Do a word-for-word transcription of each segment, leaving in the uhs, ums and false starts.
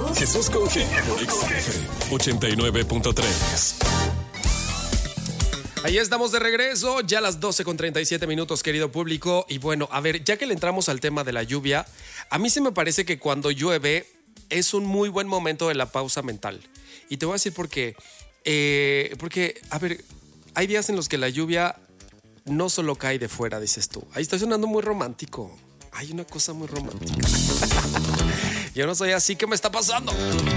Jesús con G, ochenta y nueve punto tres. Ahí estamos de regreso, ya a las doce con treinta y siete minutos, querido público. Y bueno, a ver, ya que le entramos al tema de la lluvia, a mí sí me parece que cuando llueve es un muy buen momento de la pausa mental. Y te voy a decir por qué. Eh, porque, a ver, hay días en los que la lluvia no solo cae de fuera, dices tú. Ahí está sonando muy romántico. Hay una cosa muy romántica. Yo no soy así, ¿qué me está pasando?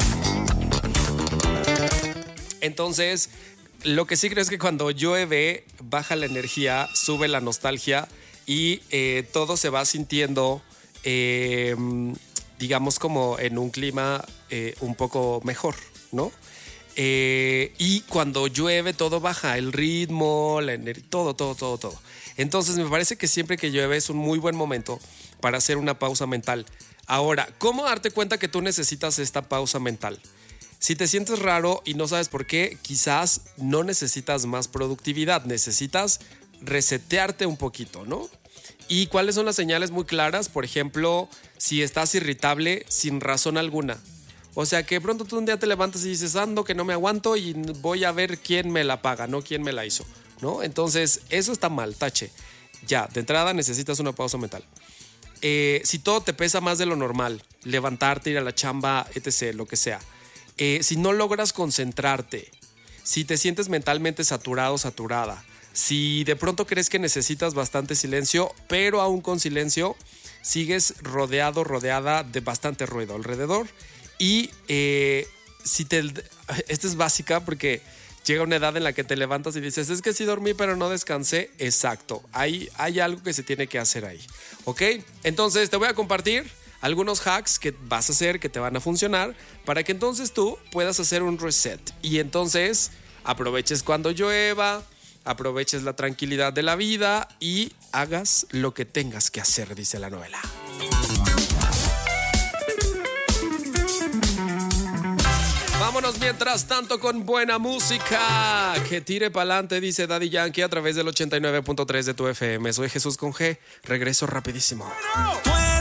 Entonces, lo que sí creo es que cuando llueve, baja la energía, sube la nostalgia y eh, todo se va sintiendo, eh, digamos, como en un clima eh, un poco mejor, ¿no? Eh, y cuando llueve todo baja, el ritmo, la energía, todo, todo, todo, todo. Entonces me parece que siempre que llueve es un muy buen momento para hacer una pausa mental. Ahora, ¿cómo darte cuenta que tú necesitas esta pausa mental? Si te sientes raro y no sabes por qué, quizás no necesitas más productividad, necesitas resetearte un poquito, ¿no? ¿Y cuáles son las señales muy claras? Por ejemplo, si estás irritable sin razón alguna. O sea, que de pronto tú un día te levantas y dices, ando que no me aguanto y voy a ver quién me la paga, no quién me la hizo, ¿no? Entonces, eso está mal, tache. Ya, de entrada necesitas una pausa mental. Eh, si todo te pesa más de lo normal, levantarte, ir a la chamba, etcétera, lo que sea. Eh, si no logras concentrarte, si te sientes mentalmente saturado, saturada, si de pronto crees que necesitas bastante silencio, pero aún con silencio sigues rodeado, rodeada de bastante ruido alrededor. Y eh, si te... Esta es básica porque llega una edad en la que te levantas y dices, es que sí dormí pero no descansé. Exacto, hay, hay algo que se tiene que hacer ahí, ¿ok? Entonces te voy a compartir algunos hacks que vas a hacer que te van a funcionar para que entonces tú puedas hacer un reset y entonces aproveches cuando llueva, aproveches la tranquilidad de la vida y hagas lo que tengas que hacer, dice la novela. Vámonos mientras tanto con buena música. Que tire pa'lante, dice Daddy Yankee a través del ochenta y nueve punto tres de tu F M. Soy Jesús con G. Regreso rapidísimo. Bueno.